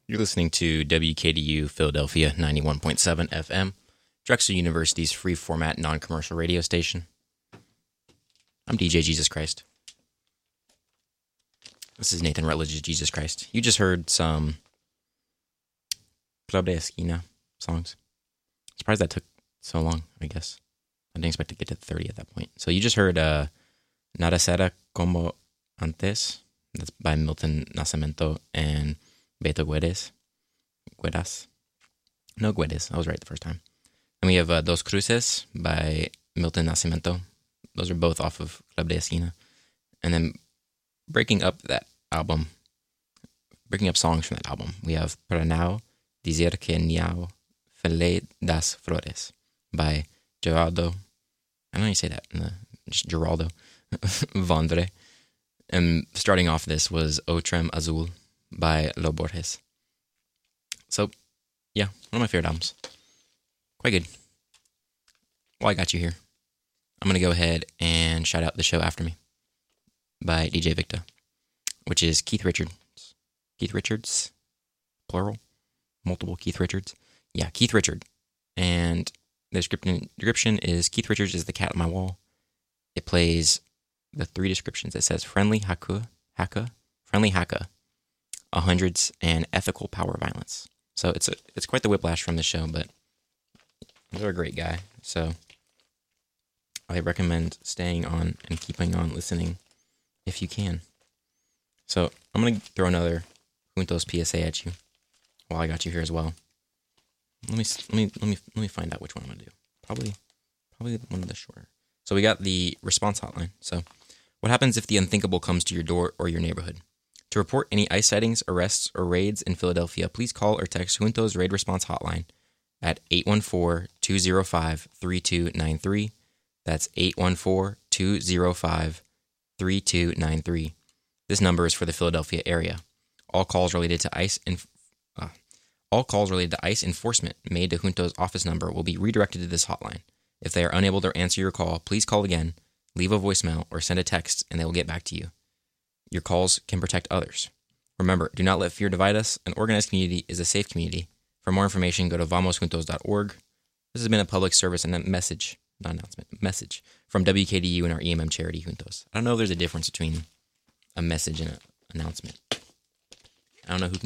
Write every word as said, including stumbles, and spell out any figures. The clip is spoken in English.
You're listening to W K D U Philadelphia ninety-one point seven F M, Drexel University's free format non-commercial radio station. I'm D J Jesus Christ. This is Nathan Rutledge's Jesus Christ. You just heard some Club de Esquina songs. Surprised that took so long, I guess. I didn't expect to get to thirty at that point. So you just heard uh, Nada Será Como Antes. That's by Milton Nascimento and Beto Guedes. Guedas. No, Guedes. I was right the first time. And we have uh, Dos Cruces by Milton Nascimento. Those are both off of Club de Esquina. And then breaking up that album, breaking up songs from that album, we have Para Now, Dizer que Niao, Fele das Flores by Geraldo. I don't know how you say that. The, just Geraldo Vondre. And starting off this was Otrem Azul by Lo Borges. So, yeah, one of my favorite albums. Quite good. Well, I got you here. I'm going to go ahead and shout out The Show After Me by D J Victor, which is Keith Richards. Keith Richards? Plural? Multiple Keith Richards? Yeah, Keith Richard. And the description, description is Keith Richards is the cat on my wall. It plays the three descriptions. It says friendly haka, haka, friendly haka, a hundreds, and ethical power violence. So it's a, it's quite the whiplash from the show, but they're a great guy. So I recommend staying on and keeping on listening if you can. So I'm going to throw another Juntos P S A at you while I got you here as well. Let me let me let me let me find out which one I'm going to do. Probably probably one of the shorter. So we got the response hotline. So what happens if the unthinkable comes to your door or your neighborhood? To report any ICE sightings, arrests, or raids in Philadelphia, please call or text Juntos Raid Response Hotline at eight one four, two zero five, three two nine three. That's eight one four, two zero five, three two nine three. This number is for the Philadelphia area. All calls related to ICE inf- uh, all calls related to ICE enforcement made to Juntos office number will be redirected to this hotline. If they are unable to answer your call, please call again, leave a voicemail, or send a text, and they will get back to you. Your calls can protect others. Remember, do not let fear divide us. An organized community is a safe community. For more information, go to vamos juntos dot org. This has been a public service and a message, not announcement, message from W K D U and our E M M charity Juntos. I don't know if there's a difference between a message and an announcement. I don't know who